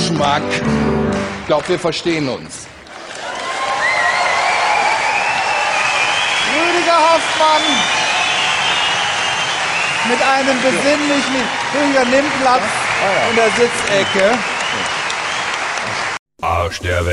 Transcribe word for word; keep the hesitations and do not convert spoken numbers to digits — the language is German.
Geschmack. Ich glaube, wir verstehen uns. Rüdiger Hoffmann mit einem besinnlichen, Rüdiger nimmt Platz in der Sitzecke. Arsch der Welt.